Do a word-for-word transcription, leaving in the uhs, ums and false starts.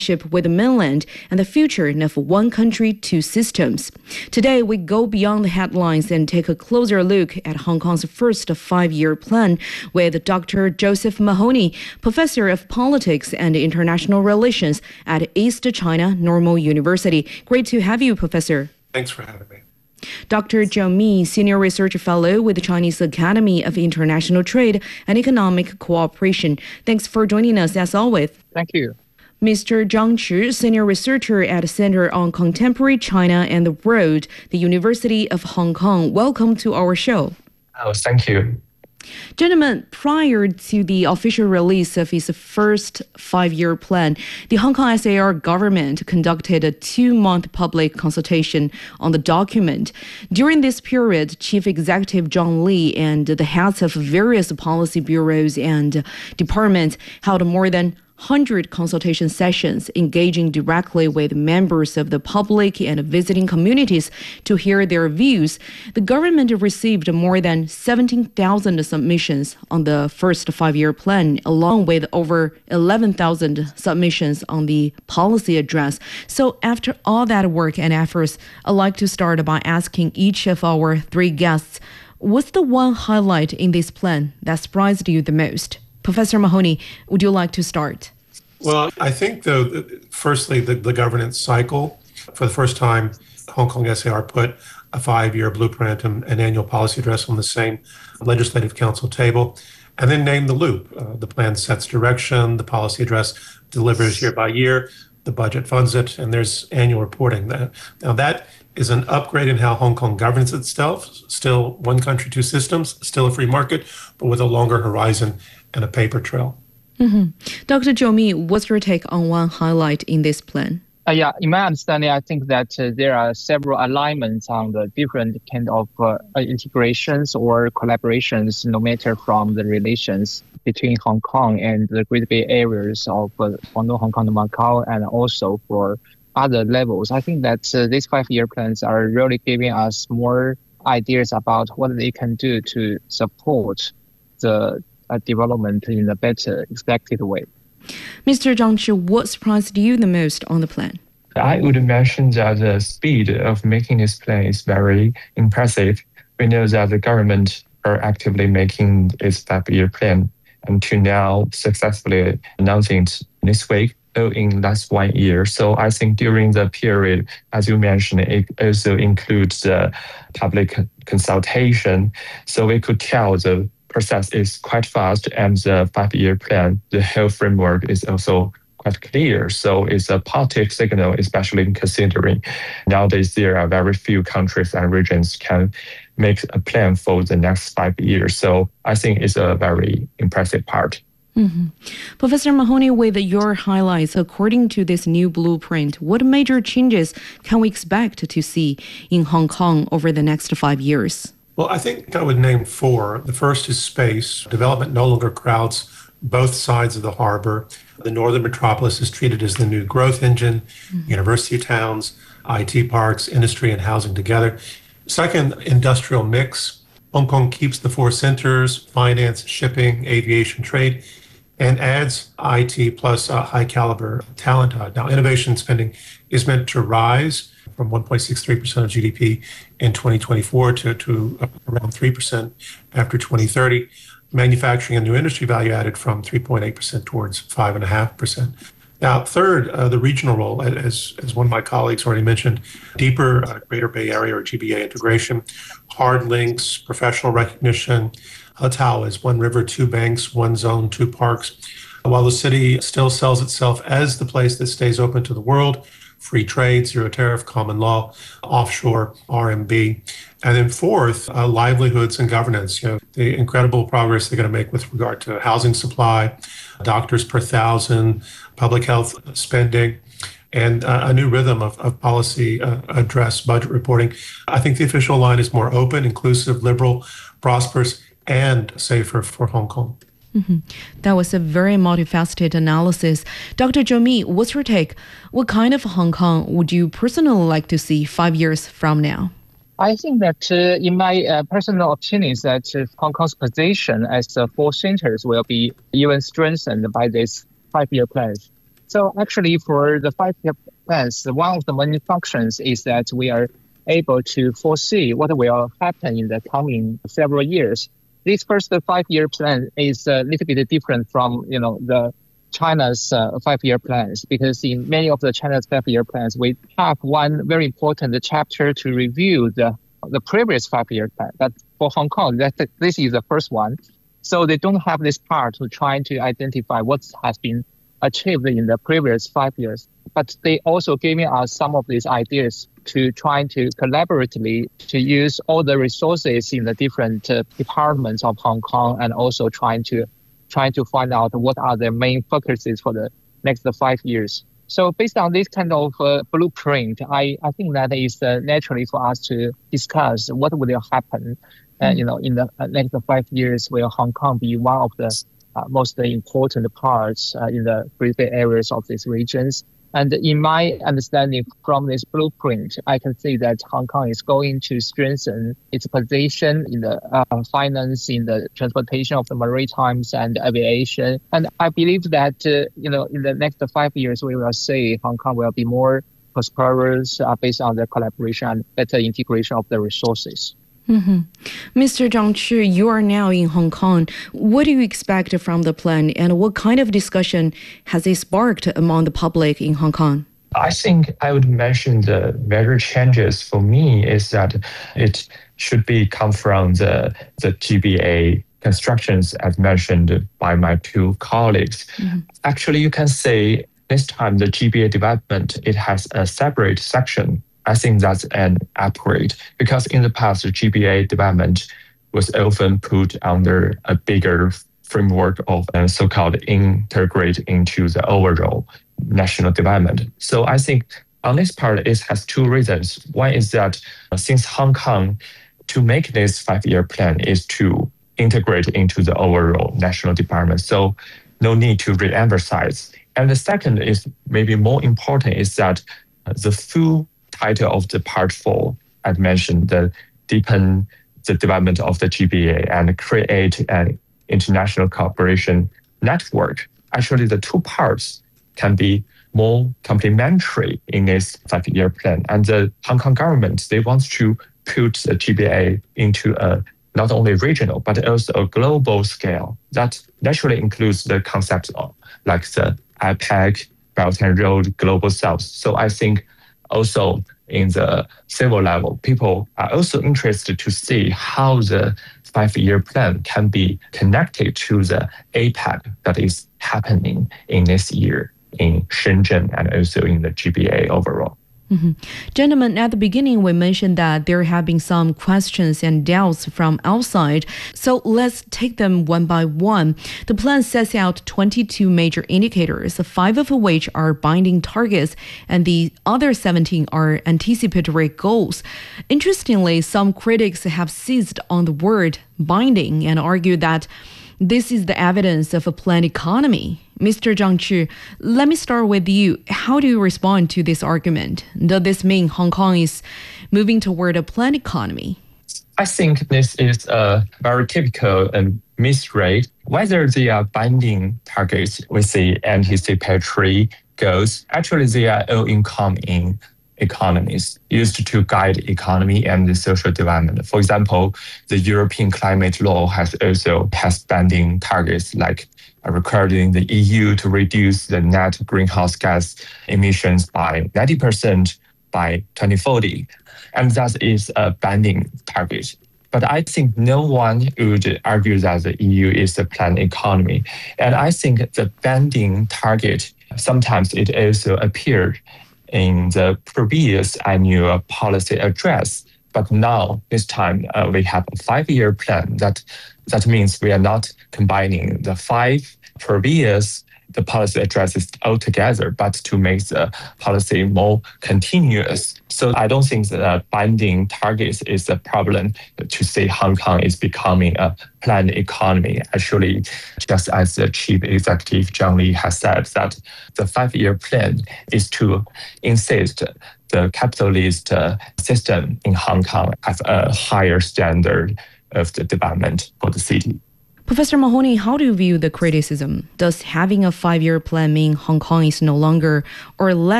with the mainland and the future of one country, two systems. Today, we go beyond the headlines and take a closer look at Hong Kong's first five-year plan with Doctor Joseph Mahoney, Professor of Politics and International Relations at East China Normal University. Great to have you, Professor. Thanks for having me. Doctor Zhou Mi, Senior Research Fellow with the Chinese Academy of International Trade and Economic Cooperation. Thanks for joining us as always. Thank you. Mister Zhang Chi, Senior Researcher at Center on Contemporary China and the World, the University of Hong Kong. Welcome to our show. Oh, thank you. Gentlemen, prior to the official release of its first five-year plan, the Hong Kong S A R government conducted a two-month public consultation on the document. During this period, Chief Executive John Lee and the heads of various policy bureaus and departments held more than one hundred consultation sessions engaging directly with members of the public and visiting communities to hear their views. The government received more than seventeen thousand submissions on the first five-year plan, along with over eleven thousand submissions on the policy address. So after all that work and efforts, I'd like to start by asking each of our three guests, what's the one highlight in this plan that surprised you the most? Professor Mahoney, would you like to start? Well, I think, though, firstly, the, the governance cycle. For the first time, Hong Kong S A R put a five-year blueprint and an annual policy address on the same Legislative Council table, and then named the loop. Uh, the plan sets direction, the policy address delivers year by year, the budget funds it, and there's annual reporting. Now, that is an upgrade in how Hong Kong governs itself. Still one country, two systems, still a free market, but with a longer horizon and a paper trail. Mm-hmm. Doctor Zhou Mi, what's your take on one highlight in this plan? Uh, yeah, in my understanding, I think that uh, there are several alignments on the different kind of uh, integrations or collaborations, no matter from the relations between Hong Kong and the Great Bay areas of uh, Guangdong, Hong Kong, and Macau, and also for other levels. I think that uh, these five-year plans are really giving us more ideas about what they can do to support the uh, development in a better expected way. Mister Zhang Chi, what surprised you the most on the plan? I would mention that the speed of making this plan is very impressive. We know that the government are actively making its five-year plan and to now successfully announcing it this week in last one year. So I think during the period, as you mentioned, it also includes the public consultation. So we could tell the process is quite fast and the five-year plan, the whole framework is also quite clear. So it's a positive signal, especially considering nowadays there are very few countries and regions can make a plan for the next five years. So I think it's a very impressive part. Mm-hmm. Professor Mahoney, with your highlights, according to this new blueprint, what major changes can we expect to see in Hong Kong over the next five years? Well, I think I would name four. The first is space. Development no longer crowds both sides of the harbor. The northern metropolis is treated as the new growth engine, mm-hmm. university towns, I T parks, industry and housing together. Second, industrial mix. Hong Kong keeps the four centers, finance, shipping, aviation, trade, and adds I T plus uh, high caliber talent. Uh, now, innovation spending is meant to rise from one point six three percent of G D P in twenty twenty-four to, to around three percent after twenty thirty. Manufacturing and new industry value added from three point eight percent towards five point five percent. Now, third, uh, the regional role, as, as one of my colleagues already mentioned, deeper uh, Greater Bay Area or G B A integration, hard links, professional recognition, Hatao is one river, two banks, one zone, two parks. While the city still sells itself as the place that stays open to the world, free trade, zero tariff, common law, offshore, R M B. And then fourth, uh, livelihoods and governance. You know, the incredible progress they're going to make with regard to housing supply, doctors per thousand, public health spending, and uh, a new rhythm of, of policy uh, address, budget reporting. I think the official line is more open, inclusive, liberal, prosperous, and safer for Hong Kong. Mm-hmm. That was a very multifaceted analysis. Doctor Zhou Mi, what's your take? What kind of Hong Kong would you personally like to see five years from now? I think that, uh, in my uh, personal opinion, is that uh, Hong Kong's position as the four centers will be even strengthened by this five-year plan. So actually, for the five-year plans, one of the main functions is that we are able to foresee what will happen in the coming several years. This first five-year plan is a little bit different from, you know, the China's uh, five-year plans, because in many of the China's five-year plans, we have one very important chapter to review the the previous five-year plan. But for Hong Kong, that this is the first one, so they don't have this part to try to identify what has been achieved in the previous five years. But they also giving us some of these ideas to try to collaboratively to use all the resources in the different uh, departments of Hong Kong, and also trying to trying to find out what are the main focuses for the next five years. So based on this kind of uh, blueprint, I, I think that is uh, naturally for us to discuss what will happen, uh, you know, in the uh, next five years. Will Hong Kong be one of the uh, most important parts uh, in the Great Bay areas of these regions? And in my understanding from this blueprint, I can see that Hong Kong is going to strengthen its position in the uh, finance, in the transportation of the maritimes and aviation. And I believe that, uh, you know, in the next five years, we will see Hong Kong will be more prosperous uh, based on the collaboration and better integration of the resources. Mm-hmm. Mister Zhang Qu, you are now in Hong Kong. What do you expect from the plan, and what kind of discussion has it sparked among the public in Hong Kong? I think I would mention the major changes for me is that it should be come from the, the G B A constructions as mentioned by my two colleagues. Mm-hmm. Actually, you can say this time the G B A development, it has a separate section. I think that's an upgrade, because in the past, the G B A development was often put under a bigger framework of uh, so-called integrate into the overall national development. So I think on this part, it has two reasons. One is that uh, since Hong Kong, to make this five-year plan is to integrate into the overall national development. So no need to re-emphasize. And the second is maybe more important is that uh, the full title of the part four, I mentioned, the deepen the development of the G B A and create an international cooperation network. Actually, the two parts can be more complementary in this five-year plan. And the Hong Kong government, they want to put the G B A into a not only regional, but also a global scale. That naturally includes the concepts of like the I PEC, Belt and Road, Global South. So I think also in the civil level, people are also interested to see how the five-year plan can be connected to the A PEC that is happening in this year in Shenzhen and also in the G B A overall. Mm-hmm. Gentlemen, at the beginning, we mentioned that there have been some questions and doubts from outside. So let's take them one by one. The plan sets out twenty-two major indicators, five of which are binding targets, and the other seventeen are anticipatory goals. Interestingly, some critics have seized on the word binding and argued that this is the evidence of a planned economy. Mister Zhang Qu, let me start with you. How do you respond to this argument? Does this mean Hong Kong is moving toward a planned economy? I think this is a very typical and misread. Whether they are binding targets with the anticipatory goals, actually they are all income in economies used to guide economy and the social development. For example, the European climate law has also has binding targets like requiring the E U to reduce the net greenhouse gas emissions by ninety percent by twenty forty. And that is a binding target. But I think no one would argue that the E U is a planned economy. And I think the binding target, sometimes it also appeared in the previous annual policy address. But now, this time, uh, we have a five-year plan. That that means we are not combining the five previous the policy addresses all together, but to make the policy more continuous. So I don't think that binding targets is a problem to say Hong Kong is becoming a planned economy. Actually, just as the Chief Executive Zhang Li has said, that the five-year plan is to insist the capitalist uh, system in Hong Kong have a higher standard of the development for the city. Professor Mahoney, how do you view the criticism? Does having a five-year plan mean Hong Kong is no longer or less